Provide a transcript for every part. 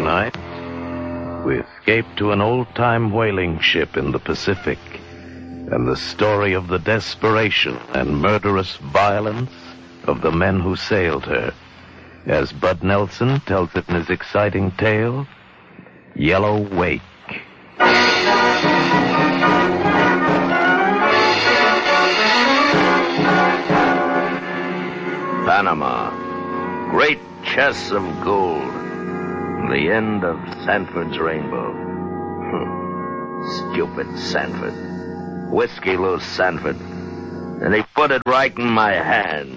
tonight. We escape to an old-time whaling ship in the Pacific, and the story of the desperation and murderous violence of the men who sailed her, as Bud Nelson tells it in his exciting tale, Yellow Wake. Panama. Great chests of gold. The end of Sanford's rainbow. Stupid Sanford. Whiskey loose Sanford. And he put it right in my hand.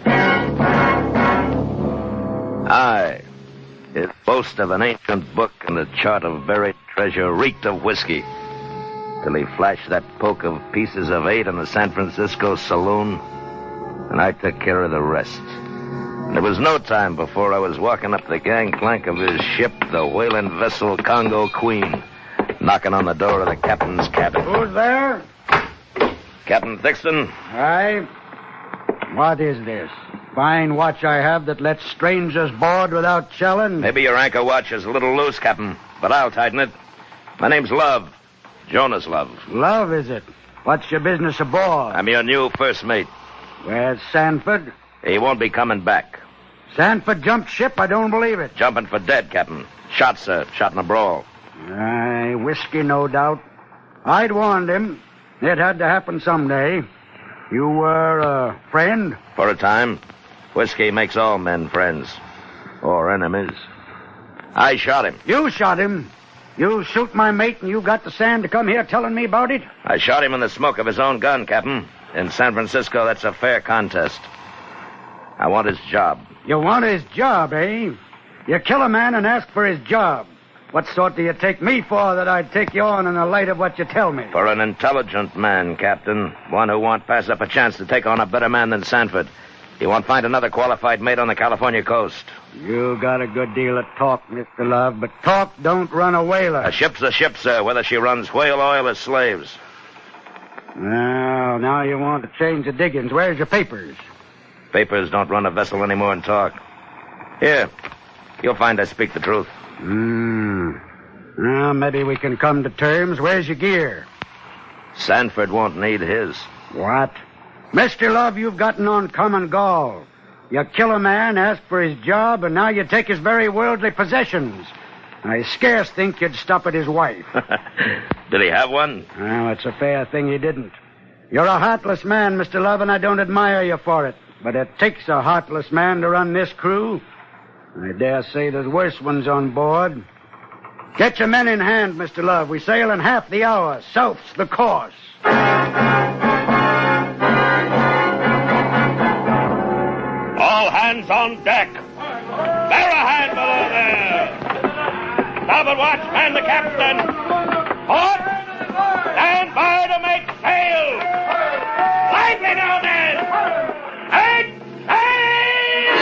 Aye. His boast of an ancient book and a chart of buried treasure reeked of whiskey. Till he flashed that poke of pieces of 8 in the San Francisco saloon. And I took care of the rest. There was no time before I was walking up the gangplank of his ship, the whaling vessel Congo Queen, knocking on the door of the captain's cabin. Who's there? Captain Thixton? Aye. What is this? Fine watch I have that lets strangers board without challenge? Maybe your anchor watch is a little loose, Captain, but I'll tighten it. My name's Love. Jonas Love. Love, is it? What's your business aboard? I'm your new first mate. Where's Sanford? He won't be coming back. Sanford jumped ship? I don't believe it. Jumping for dead, Captain. Shot, sir. Shot in a brawl. Aye, whiskey, no doubt. I'd warned him. It had to happen someday. You were a friend? For a time. Whiskey makes all men friends. Or enemies. I shot him. You shot him? You shoot my mate and you got the sand to come here telling me about it? I shot him in the smoke of his own gun, Captain. In San Francisco, that's a fair contest. I want his job. You want his job, eh? You kill a man and ask for his job. What sort do you take me for that I'd take you on in the light of what you tell me? For an intelligent man, Captain. One who won't pass up a chance to take on a better man than Sanford. He won't find another qualified mate on the California coast. You got a good deal of talk, Mr. Love, but talk don't run a whaler. A ship's a ship, sir, whether she runs whale oil or slaves. Well, now you want to change the diggings. Where's your papers? Papers don't run a vessel any more than talk. Here, you'll find I speak the truth. Well, maybe we can come to terms. Where's your gear? Sanford won't need his. What? Mr. Love, you've gotten on common gall. You kill a man, ask for his job, and now you take his very worldly possessions. I scarce think you'd stop at his wife. Did he have one? Well, it's a fair thing he didn't. You're a heartless man, Mr. Love, and I don't admire you for it. But it takes a heartless man to run this crew. I dare say there's worse ones on board. Get your men in hand, Mr. Love. We sail in half the hour. South's the course. All hands on deck. Bear a hand below there. Starboard watch, man the captain. Port, stand by to make sail. Lively now, men. Make sail!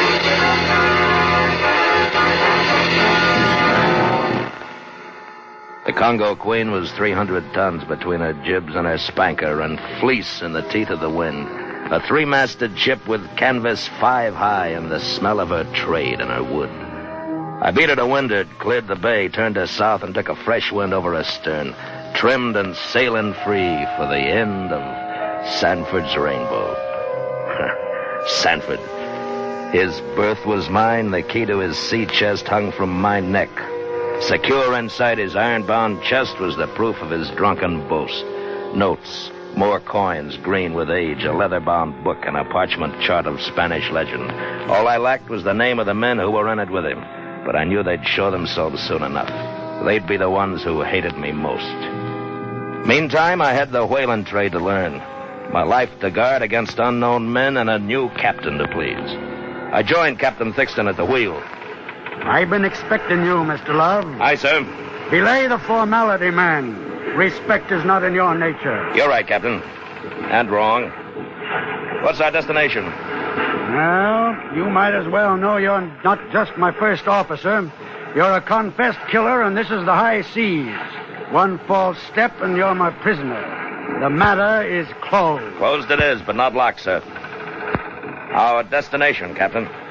The Congo Queen was 300 tons between her jibs and her spanker and fleece in the teeth of the wind. A 3-masted ship with canvas 5 high and the smell of her trade and her wood. I beat her to windward, cleared the bay, turned her south, and took a fresh wind over her stern, trimmed and sailing free for the end of Sanford's rainbow. Sanford. His berth was mine, the key to his sea chest hung from my neck. Secure inside his iron-bound chest was the proof of his drunken boast. Notes, more coins, green with age, a leather-bound book, and a parchment chart of Spanish legend. All I lacked was the name of the men who were in it with him, but I knew they'd show themselves soon enough. They'd be the ones who hated me most. Meantime, I had the whaling trade to learn. My life to guard against unknown men and a new captain to please. I joined Captain Thixton at the wheel. I've been expecting you, Mr. Love. Aye, sir. Belay the formality, man. Respect is not in your nature. You're right, Captain. And wrong. What's our destination? Well, you might as well know you're not just my first officer. You're a confessed killer, and this is the high seas. One false step, and you're my prisoner. The matter is closed. Closed it is, but not locked, sir. Our destination, Captain.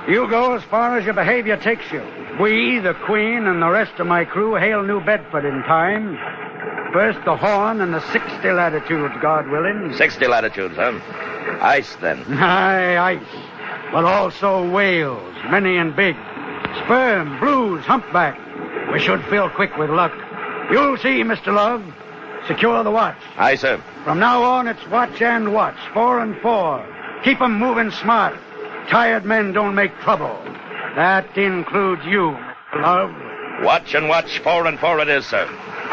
You go as far as your behavior takes you. We, the Queen, and the rest of my crew hail New Bedford in time. First the Horn and the 60 latitudes, God willing. 60 latitudes, huh? Ice, then. Aye, ice. But also whales, many and big. Sperm, blues, humpback. We should fill quick with luck. You'll see, Mr. Love. Secure the watch. Aye, sir. From now on, it's watch and watch, 4 and 4. Keep 'em moving smart. Tired men don't make trouble. That includes you, Mr. Love. Watch and watch, 4 and 4 it is, sir.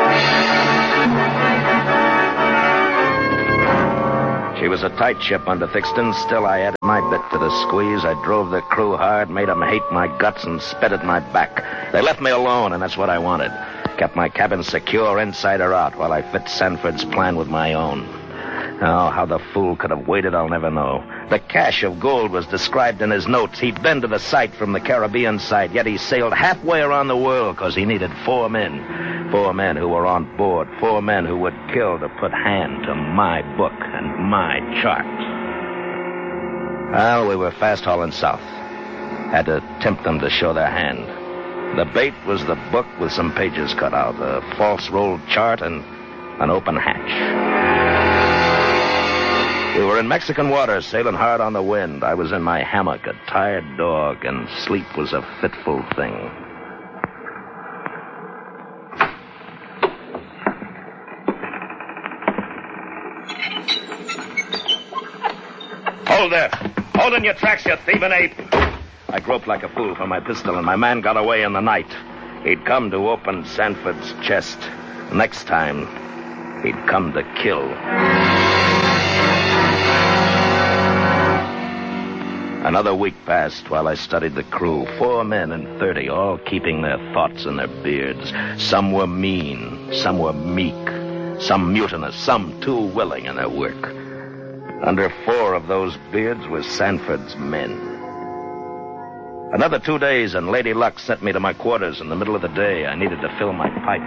She was a tight ship under Thixton. Still, I added my bit to the squeeze. I drove the crew hard, made 'em hate my guts, and spit at my back. They left me alone, and that's what I wanted. Kept my cabin secure inside or out while I fit Sanford's plan with my own. Oh, how the fool could have waited, I'll never know. The cache of gold was described in his notes. He'd been to the site from the Caribbean side, yet he sailed halfway around the world because he needed 4 men. 4 men who were on board. 4 men who would kill to put hand to my book and my chart. Well, we were fast hauling south. Had to tempt them to show their hand. The bait was the book with some pages cut out, a false rolled chart, and an open hatch. We were in Mexican waters, sailing hard on the wind. I was in my hammock, a tired dog, and sleep was a fitful thing. Hold there! Hold in your tracks, you thieving ape! I groped like a fool for my pistol, and my man got away in the night. He'd come to open Sanford's chest. Next time, he'd come to kill. Another week passed while I studied the crew. 4 men and 30, all keeping their thoughts in their beards. Some were mean, some were meek, some mutinous, some too willing in their work. Under 4 of those beards were Sanford's men. Another 2 days, and Lady Luck sent me to my quarters in the middle of the day. I needed to fill my pipe.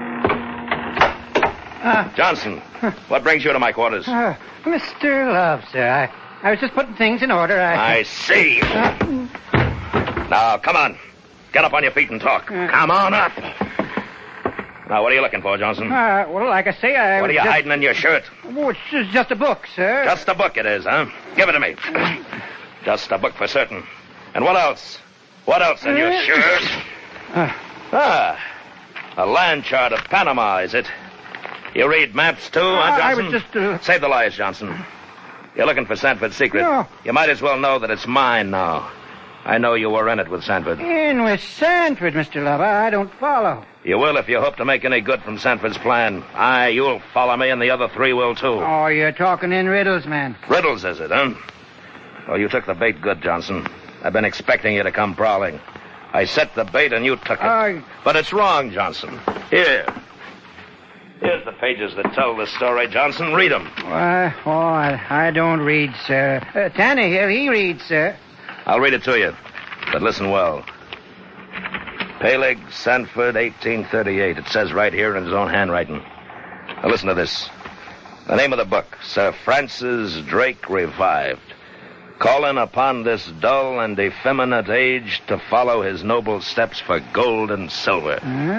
Johnson, what brings you to my quarters? Mr. Love, sir, I was just putting things in order. I see. Now, come on. Get up on your feet and talk. Come on up. Now, what are you looking for, Johnson? Well, like I say, What are you hiding in your shirt? Oh, it's just a book, sir. Just a book it is, huh? Give it to me. Just a book for certain. And what else? What else in your shirt? A land chart of Panama, is it? You read maps, too, huh, Johnson? I was just... Save the lies, Johnson. You're looking for Sanford's secret. No. You might as well know that it's mine now. I know you were in it with Sanford. In with Sanford, Mr. Love. I don't follow. You will if you hope to make any good from Sanford's plan. Aye, you'll follow me, and the other 3 will, too. Oh, you're talking in riddles, man. Riddles, is it, huh? Well, you took the bait good, Johnson. I've been expecting you to come prowling. I set the bait, and you took it. But it's wrong, Johnson. Here. Here's the pages that tell the story, Johnson. Read them. I don't read, sir. Tanner here, he reads, sir. I'll read it to you, but listen well. Peleg Sanford, 1838. It says right here in his own handwriting. Now listen to this. The name of the book, Sir Francis Drake Revived. Calling upon this dull and effeminate age to follow his noble steps for gold and silver.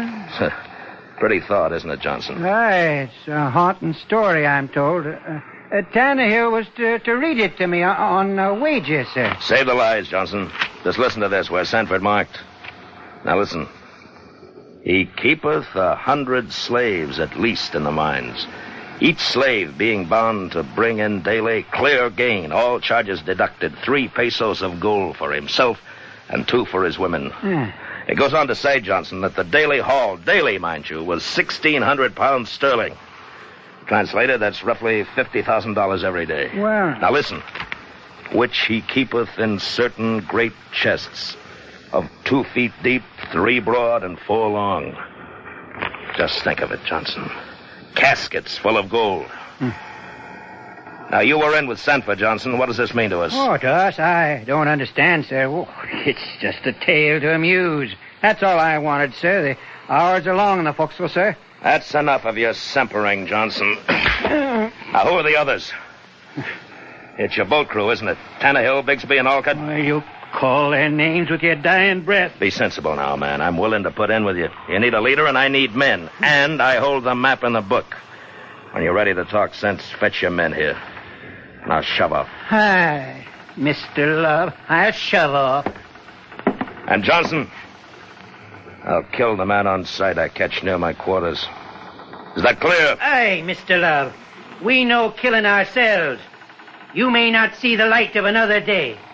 Pretty thought, isn't it, Johnson? Aye, it's a haunting story, I'm told. Tanner here was to read it to me on wages, sir. Save the lies, Johnson. Just listen to this, where Sanford marked. Now listen. He keepeth 100 slaves at least in the mines, each slave being bound to bring in daily clear gain, all charges deducted, 3 pesos of gold for himself and 2 for his women. It goes on to say, Johnson, that the daily haul, daily, mind you, was 1,600 pounds sterling. Translated, that's roughly $50,000 every day. Well... Now listen. Which he keepeth in certain great chests of 2 feet deep, 3 broad, and 4 long. Just think of it, Johnson. Caskets full of gold. Now, you were in with Sanford, Johnson. What does this mean to us? Oh, to us, I don't understand, sir. Oh, it's just a tale to amuse. That's all I wanted, sir. The hours are long in the forecastle, sir. That's enough of your simpering, Johnson. Now, who are the others? It's your boat crew, isn't it? Tannehill, Bigsby, and Olcott? Well, you Call their names with your dying breath. Be sensible now, man. I'm willing to put in with you. You need a leader, and I need men. And I hold the map in the book. When you're ready to talk sense, fetch your men here. Now shove off. Hi, Mr. Love. I'll shove off. And Johnson, I'll kill the man on sight I catch near my quarters. Is that clear? Aye, Mr. Love. We know killing ourselves. You may not see the light of another day.